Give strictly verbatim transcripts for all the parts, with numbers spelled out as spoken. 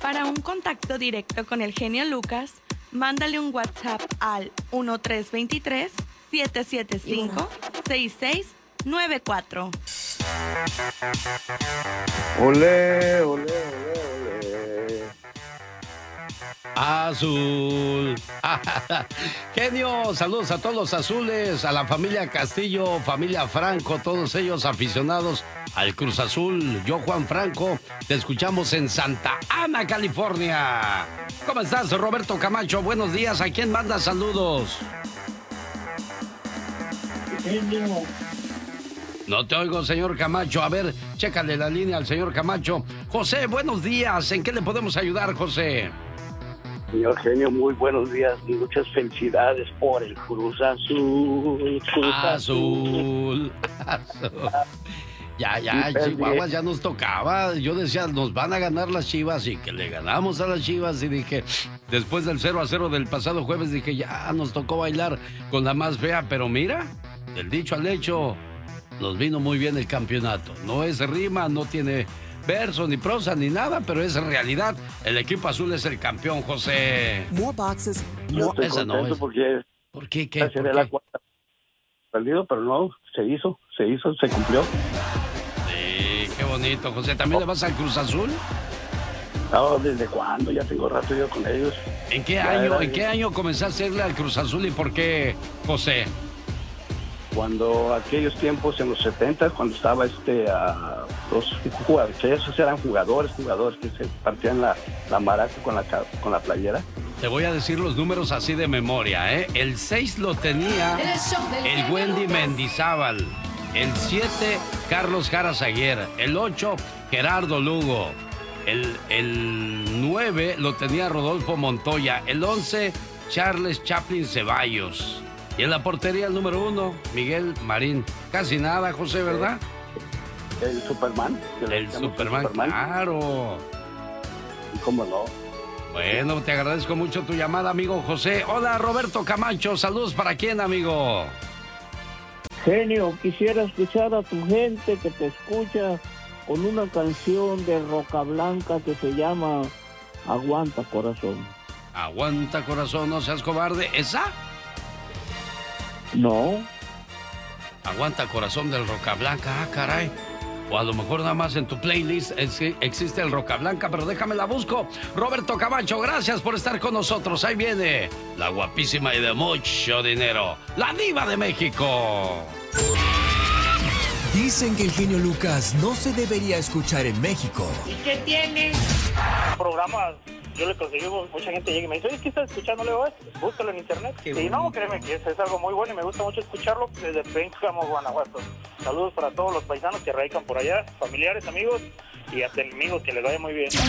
Para un contacto directo con el genio Lucas, mándale un WhatsApp al uno tres dos tres, siete siete cinco, seis seis nueve cuatro. Olé, olé, olé, olé. Azul. Genio, saludos a todos los azules, a la familia Castillo, familia Franco, todos ellos aficionados al Cruz Azul. Yo, Juan Franco, te escuchamos en Santa Ana, California. ¿Cómo estás, Roberto Camacho? Buenos días. ¿A quién manda saludos? Genio. No te oigo, señor Camacho. A ver, chécale la línea al señor Camacho. José, buenos días. ¿En qué le podemos ayudar, José? Señor Genio, muy buenos días y muchas felicidades por el Cruz Azul. Cruz Azul. Azul. Ya, ya, Chihuahua ya nos tocaba. Yo decía, nos van a ganar las Chivas y que le ganamos a las Chivas. Y dije, después del cero a cero del pasado jueves, dije, ya nos tocó bailar con la más fea. Pero mira, del dicho al hecho, nos vino muy bien el campeonato. No es rima, no tiene verso, ni prosa, ni nada, pero es realidad. El equipo azul es el campeón, José. More boxes. Yo estoy Esa no contento es. porque ¿Por qué? ¿Qué? sería ¿Por la qué? cuarta perdido, pero no, se hizo, se hizo, se cumplió. Sí, qué bonito, José. ¿También le vas al Cruz Azul? No, ¿desde cuándo? Ya tengo rato yo con ellos. ¿En qué Ya año, era- en qué año comenzaste a irle al Cruz Azul y por qué, José? Cuando aquellos tiempos en los setenta, cuando estaba este, a los jugadores, esos eran jugadores, jugadores que se partían la, la maraca con la, ca- con la playera. Te voy a decir los números así de memoria, ¿eh? El seis lo tenía el Wendy Mendizábal. El siete, Carlos Jara Zaguer. El ocho, Gerardo Lugo. El, el nueve lo tenía Rodolfo Montoya. El once, Charles Chaplin Ceballos. Y en la portería el número uno, Miguel Marín. Casi nada, José, ¿verdad? El Superman. que le El decíamos Superman, claro. ¿Y cómo no? Bueno, te agradezco mucho tu llamada, amigo José. Hola, Roberto Camacho. Saludos para quién, amigo. Genio, quisiera escuchar a tu gente que te escucha con una canción de Roca Blanca que se llama Aguanta Corazón. Aguanta, corazón, no seas cobarde. ¿Esa? No. Aguanta, corazón del Roca Blanca. Ah, caray. O a lo mejor nada más en tu playlist es- existe el Roca Blanca, pero déjame la busco. Roberto Camacho, gracias por estar con nosotros. Ahí viene la guapísima y de mucho dinero, la diva de México. Dicen que el genio Lucas no se debería escuchar en México. ¿Y qué tiene? Programas, yo le conseguí, mucha gente llega y me dice, oye, ¿qué estás escuchando, Leo? Búscalo en internet. Y no, créeme que es, es algo muy bueno y me gusta mucho escucharlo desde Pénjamo, Guanajuato. Saludos para todos los paisanos que radican por allá, familiares, amigos y hasta enemigos, que les vaya muy bien.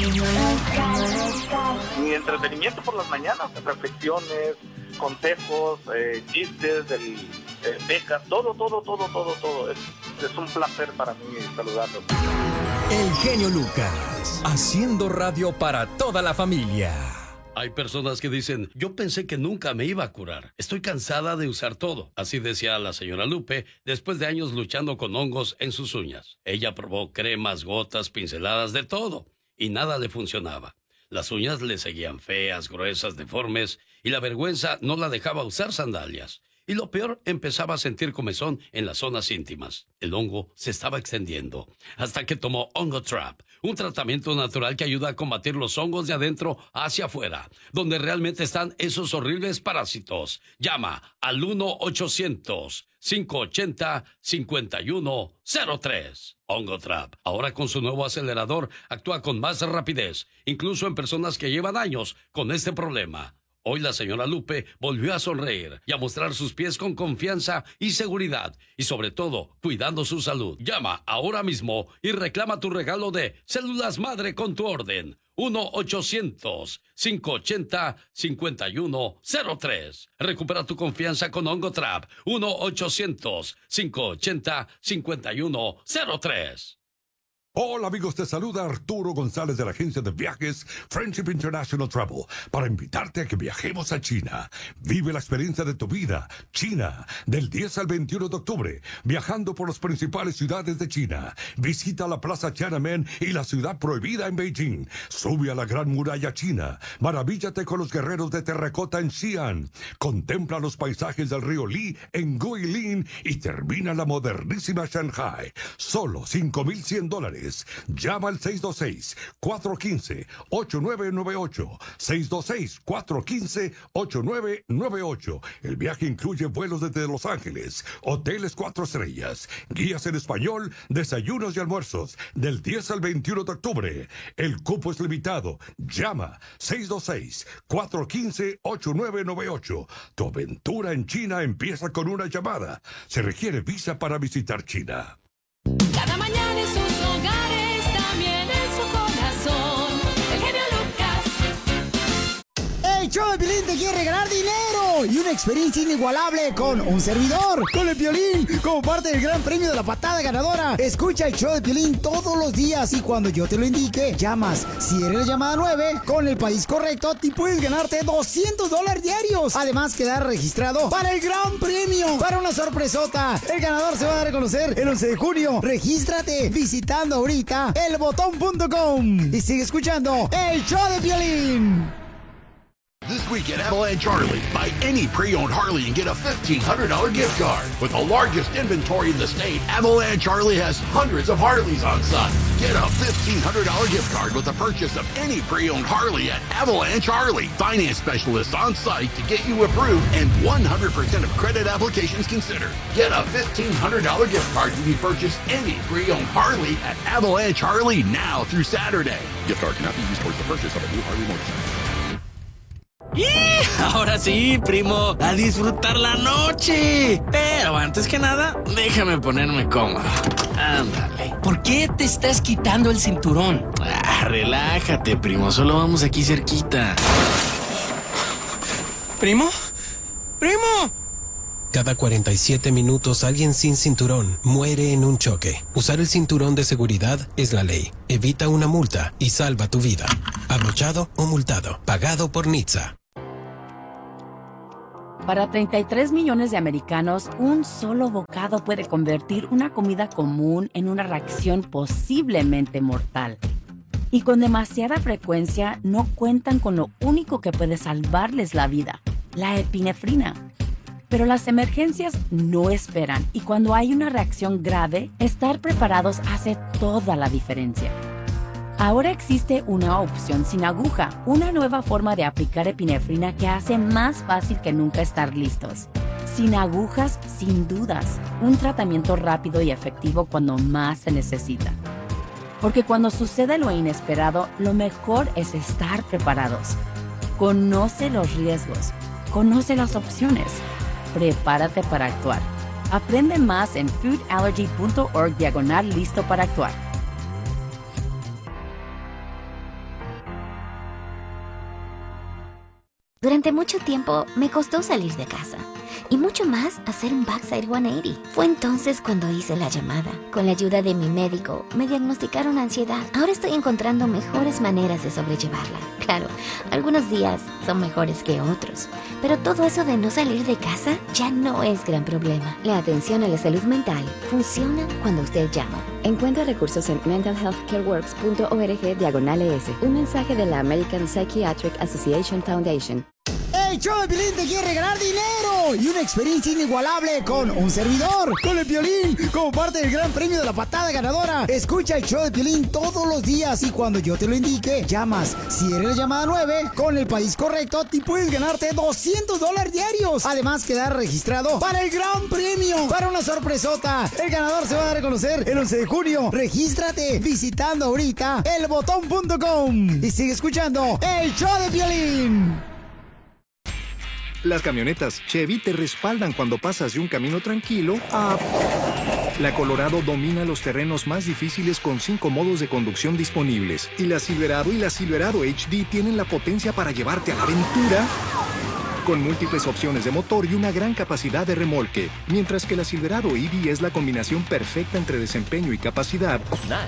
Mi entretenimiento por las mañanas, reflexiones, consejos, eh, chistes, del, eh, becas, todo, todo, todo, todo, todo. Es, es un placer para mí saludarlos. El genio Lucas, haciendo radio para toda la familia. Hay personas que dicen, yo pensé que nunca me iba a curar. Estoy cansada de usar todo. Así decía la señora Lupe, después de años luchando con hongos en sus uñas. Ella probó cremas, gotas, pinceladas, de todo, y nada le funcionaba. Las uñas le seguían feas, gruesas, deformes, y la vergüenza no la dejaba usar sandalias. Y lo peor, empezaba a sentir comezón en las zonas íntimas. El hongo se estaba extendiendo, hasta que tomó Hongo Trap, un tratamiento natural que ayuda a combatir los hongos de adentro hacia afuera, donde realmente están esos horribles parásitos. Llama al uno ochocientos, cinco ochenta, cincuenta y uno cero tres. Hongo Trap, ahora con su nuevo acelerador, actúa con más rapidez, incluso en personas que llevan años con este problema. Hoy la señora Lupe volvió a sonreír y a mostrar sus pies con confianza y seguridad, y sobre todo, cuidando su salud. Llama ahora mismo y reclama tu regalo de Células Madre con tu orden. uno ochocientos, cinco ochenta, cincuenta y uno cero tres. Recupera tu confianza con Hongo Trap. uno ochocientos, cinco ochenta, cincuenta y uno cero tres. Hola amigos, te saluda Arturo González de la agencia de viajes Friendship International Travel para invitarte a que viajemos a China. Vive la experiencia de tu vida. China, del diez al veintiuno de octubre, viajando por las principales ciudades de China. Visita la Plaza Tiananmen y la ciudad prohibida en Beijing. Sube a la Gran Muralla China. Maravíllate con los guerreros de terracota en Xi'an. Contempla los paisajes del río Li en Guilin y termina la modernísima Shanghai. Solo cinco mil cien dólares. Llama al seis dos seis, cuatro uno cinco, ocho nueve nueve ocho. seis dos seis, cuatro uno cinco, ocho nueve nueve ocho. El viaje incluye vuelos desde Los Ángeles, hoteles cuatro estrellas, guías en español, desayunos y almuerzos, del diez al veintiuno de octubre. El cupo es limitado. Llama seis dos seis, cuatro uno cinco, ocho nueve nueve ocho. Tu aventura en China empieza con una llamada. Se requiere visa para visitar China. Cada mañana en sus hogares, también en su corazón, el genio Lucas. El show de Piolín te quiere regalar dinero y una experiencia inigualable con un servidor, con el Piolín, como parte del gran premio de la patada ganadora. Escucha el show de Piolín todos los días y cuando yo te lo indique, llamas. Si eres la llamada nueve, con el país correcto, te puedes ganarte doscientos dólares diarios. Además, quedar registrado para el gran premio, para una sorpresota. El ganador se va a dar a conocer el once de junio. Regístrate visitando ahorita el botón punto com y sigue escuchando el show de Piolín. This week at Avalanche Harley, buy any pre-owned Harley and get a fifteen hundred dollars gift card. With the largest inventory in the state, Avalanche Harley has hundreds of Harleys on site. Get a fifteen hundred dollars gift card with the purchase of any pre-owned Harley at Avalanche Harley. Finance specialists on site to get you approved and one hundred percent of credit applications considered. Get a fifteen hundred dollars gift card when you purchase any pre-owned Harley at Avalanche Harley now through Saturday. Gift card cannot be used towards the purchase of a new Harley motorcycle. ¡Y! Ahora sí, primo, a disfrutar la noche. Pero antes que nada, déjame ponerme cómodo. Ándale. ¿Por qué te estás quitando el cinturón? Ah, relájate, primo, solo vamos aquí cerquita. ¿Primo? ¡Primo! Cada cuarenta y siete minutos alguien sin cinturón muere en un choque. Usar el cinturón de seguridad es la ley. Evita una multa y salva tu vida. Abrochado o multado. Pagado por N H T S A. Para treinta y tres millones de americanos, un solo bocado puede convertir una comida común en una reacción posiblemente mortal. Y con demasiada frecuencia no cuentan con lo único que puede salvarles la vida, la epinefrina. Pero las emergencias no esperan y cuando hay una reacción grave, estar preparados hace toda la diferencia. Ahora existe una opción sin aguja, una nueva forma de aplicar epinefrina que hace más fácil que nunca estar listos. Sin agujas, sin dudas, un tratamiento rápido y efectivo cuando más se necesita. Porque cuando sucede lo inesperado, lo mejor es estar preparados. Conoce los riesgos, conoce las opciones. Prepárate para actuar. Aprende más en foodallergy.org diagonal listo para actuar. Durante mucho tiempo me costó salir de casa y mucho más hacer un backside ciento ochenta. Fue entonces cuando hice la llamada. Con la ayuda de mi médico me diagnosticaron ansiedad. Ahora estoy encontrando mejores maneras de sobrellevarla. Claro, algunos días son mejores que otros, pero todo eso de no salir de casa ya no es gran problema. La atención a la salud mental funciona cuando usted llama. Encuentra recursos en mental health care works punto org diagonal es. Un mensaje de la American Psychiatric Association Foundation. El show de Piolín te quiere regalar dinero y una experiencia inigualable con un servidor, con el Piolín, como parte del gran premio de la patada ganadora. Escucha el show de Piolín todos los días y cuando yo te lo indique, llamas. Si eres la llamada nueve, con el país correcto, te puedes ganarte doscientos dólares diarios. Además, quedar registrado para el gran premio, para una sorpresota. El ganador se va a dar a conocer el once de junio. Regístrate visitando ahorita el botón punto com y sigue escuchando el show de Piolín. Las camionetas Chevy te respaldan cuando pasas de un camino tranquilo a... La Colorado domina los terrenos más difíciles con cinco modos de conducción disponibles. Y la Silverado y la Silverado H D tienen la potencia para llevarte a la aventura con múltiples opciones de motor y una gran capacidad de remolque. Mientras que la Silverado E V es la combinación perfecta entre desempeño y capacidad. Nice.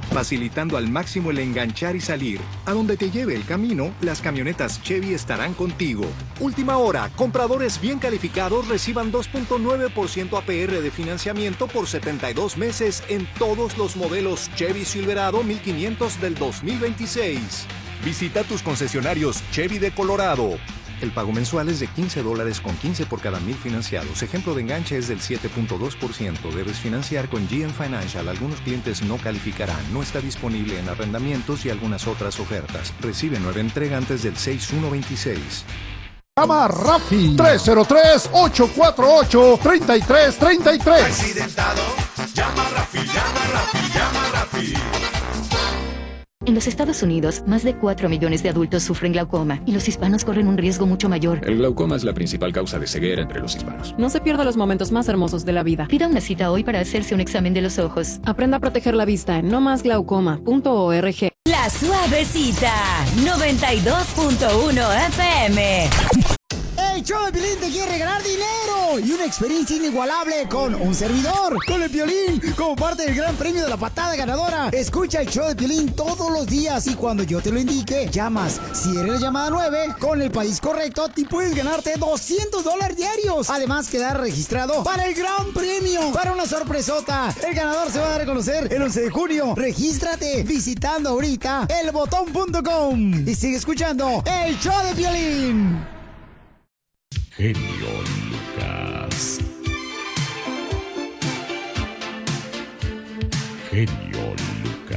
facilitando al máximo el enganchar y salir. A donde te lleve el camino, las camionetas Chevy estarán contigo. Última hora, compradores bien calificados reciban dos punto nueve por ciento A P R de financiamiento por setenta y dos meses en todos los modelos Chevy Silverado mil quinientos del dos mil veintiséis. Visita tus concesionarios Chevy de Colorado. El pago mensual es de quince dólares con quince por cada mil financiados. Ejemplo de enganche es del siete punto dos por ciento. Debes financiar con G M Financial. Algunos clientes no calificarán. No está disponible en arrendamientos y algunas otras ofertas. Recibe nueva entrega antes del seis uno veintiséis. Llama a Rafi tres cero tres, ocho cuatro ocho, tres tres tres tres. Accidentado, llama a Rafi, llama a Rafi, llama a Rafi. En los Estados Unidos, más de cuatro millones de adultos sufren glaucoma y los hispanos corren un riesgo mucho mayor. El glaucoma es la principal causa de ceguera entre los hispanos. No se pierda los momentos más hermosos de la vida. Pida una cita hoy para hacerse un examen de los ojos. Aprenda a proteger la vista en no más glaucoma punto org. La Suavecita, noventa y dos punto uno F M. El show de Piolín te quiere regalar dinero y una experiencia inigualable con un servidor, con el Piolín, como parte del gran premio de la patada ganadora. Escucha el show de Piolín todos los días y cuando yo te lo indique, llamas. Si eres la llamada nueve, con el país correcto, te puedes ganarte doscientos dólares diarios. Además, quedar registrado para el gran premio, para una sorpresota. El ganador se va a dar a conocer el once de junio. Regístrate visitando ahorita el botón punto com y sigue escuchando el show de Piolín. Genio Lucas. Genio